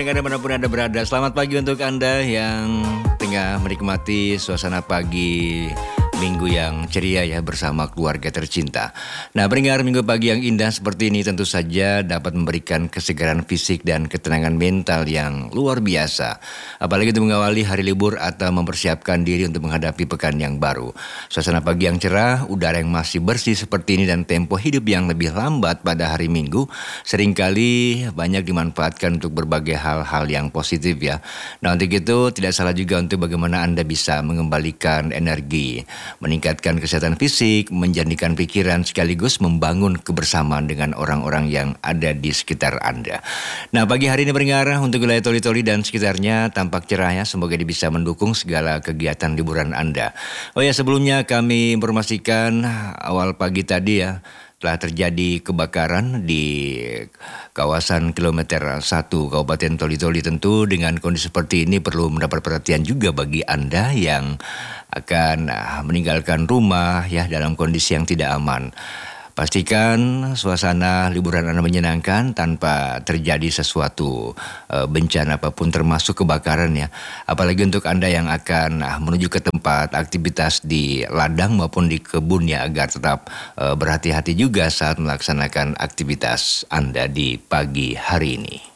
pendengar dimanapun Anda berada, selamat pagi untuk Anda yang tengah menikmati suasana pagi minggu yang ceria ya bersama keluarga tercinta. Nah, pendengar, minggu pagi yang indah seperti ini tentu saja dapat memberikan kesegaran fisik dan ketenangan mental yang luar biasa. Apalagi untuk mengawali hari libur atau mempersiapkan diri untuk menghadapi pekan yang baru. Suasana pagi yang cerah, udara yang masih bersih seperti ini dan tempo hidup yang lebih lambat pada hari Minggu seringkali banyak dimanfaatkan untuk berbagai hal-hal yang positif ya. Nah, untuk itu tidak salah juga untuk bagaimana Anda bisa mengembalikan energi, meningkatkan kesehatan fisik, menjernihkan pikiran sekaligus membangun kebersamaan dengan orang-orang yang ada di sekitar Anda. Nah, pagi hari ini pendengar untuk wilayah Toli-Toli dan sekitarnya tampak cerah ya, semoga bisa mendukung segala kegiatan liburan Anda. Oh ya, sebelumnya kami informasikan awal pagi tadi ya telah terjadi kebakaran di kawasan kilometer 1 Kabupaten Toli-Toli. Tentu dengan kondisi seperti ini perlu mendapat perhatian juga bagi Anda yang akan meninggalkan rumah ya dalam kondisi yang tidak aman. Pastikan suasana liburan Anda menyenangkan tanpa terjadi sesuatu bencana apapun termasuk kebakaran ya. Apalagi untuk Anda yang akan menuju ke tempat aktivitas di ladang maupun di kebun ya, agar tetap berhati-hati juga saat melaksanakan aktivitas Anda di pagi hari ini.